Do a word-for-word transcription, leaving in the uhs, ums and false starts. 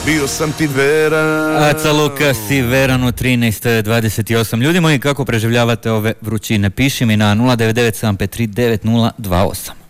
bio sam ti veran. Aca Lukas i Veran u trinaest dvadeset osam. Ljudi moji, kako preživljavate ove vrućine? Piši mi na nula devet devet sedam pet tri devet nula dva osam.